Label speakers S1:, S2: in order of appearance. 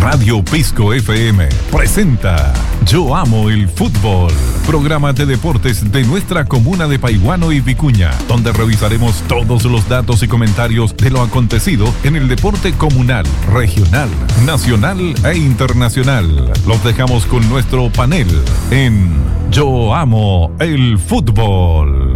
S1: Radio Pisco FM presenta Yo Amo el Fútbol, programa de deportes de nuestra comuna de Paihuano y Vicuña, donde revisaremos todos los datos y comentarios de lo acontecido en el deporte comunal, regional, nacional e internacional. Los dejamos con nuestro panel en Yo Amo el Fútbol.